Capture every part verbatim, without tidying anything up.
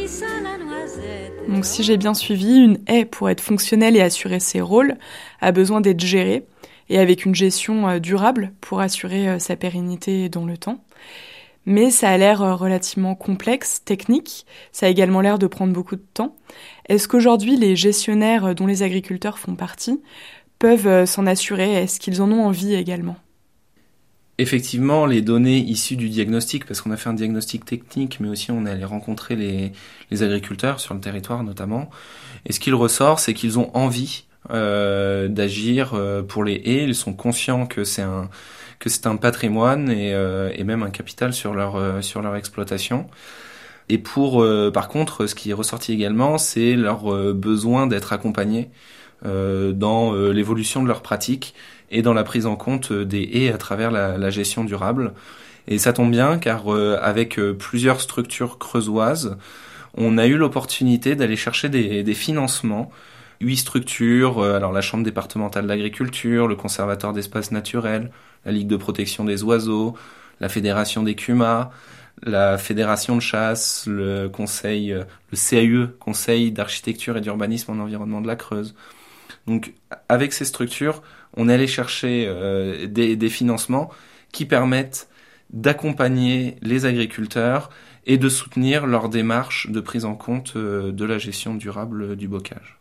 Donc si j'ai bien suivi, une haie, pour être fonctionnelle et assurer ses rôles, a besoin d'être gérée, et avec une gestion durable pour assurer sa pérennité dans le temps. Mais ça a l'air relativement complexe, technique, ça a également l'air de prendre beaucoup de temps. Est-ce qu'aujourd'hui les gestionnaires dont les agriculteurs font partie peuvent s'en assurer? Est-ce qu'ils en ont envie également? Effectivement, les données issues du diagnostic, parce qu'on a fait un diagnostic technique, mais aussi on est allé rencontrer les, les agriculteurs sur le territoire notamment, et ce qu'il ressort, c'est qu'ils ont envie euh, d'agir euh, pour les haies. Ils sont conscients que c'est un que c'est un patrimoine et, euh, et même un capital sur leur euh, sur leur exploitation. Et pour euh, par contre, ce qui est ressorti également, c'est leur euh, besoin d'être accompagnés euh, dans euh, l'évolution de leurs pratiques et dans la prise en compte des haies à travers la, la gestion durable. Et ça tombe bien car euh, avec euh, plusieurs structures creusoises, on a eu l'opportunité d'aller chercher des, des financements. Huit structures, euh, alors la Chambre départementale d'agriculture, le Conservatoire d'espaces naturels, la Ligue de protection des oiseaux, la Fédération des C U M A, la Fédération de chasse, le Conseil, euh, le C A U E, Conseil d'architecture et d'urbanisme en environnement de la Creuse. Donc avec ces structures, on est allé chercher euh, des, des financements qui permettent d'accompagner les agriculteurs et de soutenir leur démarche de prise en compte euh, de la gestion durable du bocage.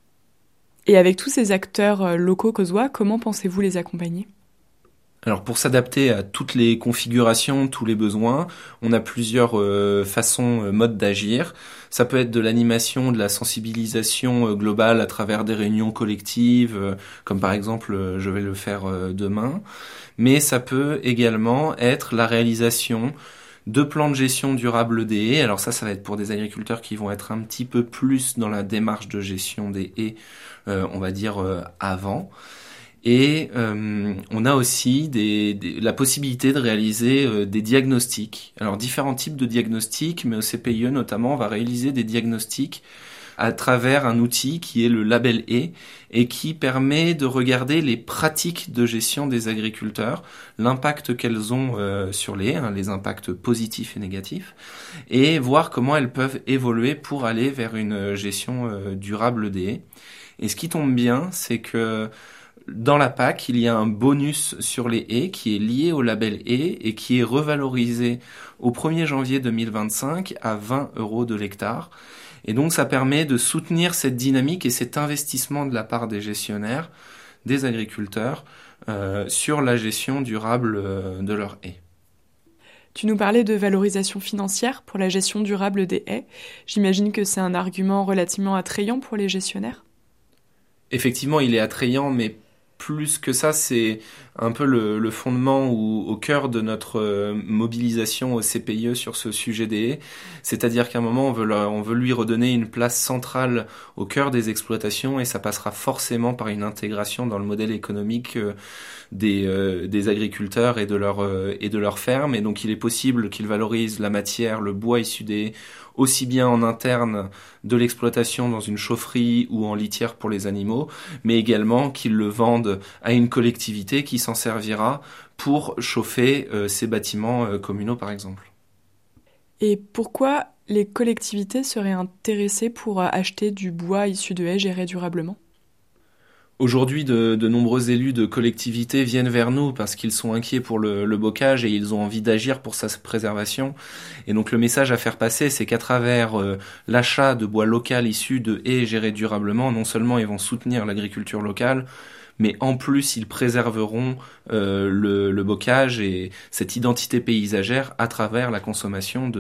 Et avec tous ces acteurs locaux causois, comment pensez-vous les accompagner ? Alors pour s'adapter à toutes les configurations, tous les besoins, on a plusieurs euh, façons, euh, modes d'agir. Ça peut être de l'animation, de la sensibilisation euh, globale à travers des réunions collectives, euh, comme par exemple euh, je vais le faire euh, demain. Mais ça peut également être la réalisation de plans de gestion durable des haies. Alors ça, ça va être pour des agriculteurs qui vont être un petit peu plus dans la démarche de gestion des haies, euh, on va dire euh, avant. Et euh, on a aussi des, des, la possibilité de réaliser euh, des diagnostics. Alors différents types de diagnostics, mais au C P I E notamment, on va réaliser des diagnostics à travers un outil qui est le label haie et qui permet de regarder les pratiques de gestion des agriculteurs, l'impact qu'elles ont euh, sur les haies, hein, les impacts positifs et négatifs, et voir comment elles peuvent évoluer pour aller vers une gestion euh, durable des haies. Et ce qui tombe bien, c'est que dans la P A C, il y a un bonus sur les haies qui est lié au label haie et qui est revalorisé au premier janvier deux mille vingt-cinq à vingt euros de l'hectare. Et donc ça permet de soutenir cette dynamique et cet investissement de la part des gestionnaires, des agriculteurs, euh, sur la gestion durable euh, de leurs haies. Tu nous parlais de valorisation financière pour la gestion durable des haies. J'imagine que c'est un argument relativement attrayant pour les gestionnaires. Effectivement, il est attrayant, mais plus que ça, c'est un peu le, le fondement ou au cœur de notre euh, mobilisation au C P I E sur ce sujet des haies. C'est-à-dire qu'à un moment, on veut, leur, on veut lui redonner une place centrale au cœur des exploitations et ça passera forcément par une intégration dans le modèle économique euh, des, euh, des agriculteurs et de leur euh, et de leurs fermes. Et donc, il est possible qu'ils valorisent la matière, le bois issu des haies, aussi bien en interne de l'exploitation dans une chaufferie ou en litière pour les animaux, mais également qu'ils le vendent à une collectivité qui s'en servira pour chauffer euh, ces bâtiments euh, communaux par exemple. Et pourquoi les collectivités seraient intéressées pour acheter du bois issu de haies gérées durablement ? Aujourd'hui, de, de nombreux élus de collectivités viennent vers nous parce qu'ils sont inquiets pour le, le bocage et ils ont envie d'agir pour sa préservation. Et donc le message à faire passer, c'est qu'à travers euh, l'achat de bois local issu de haies gérées durablement, non seulement ils vont soutenir l'agriculture locale, mais en plus ils préserveront euh, le, le bocage et cette identité paysagère à travers la consommation de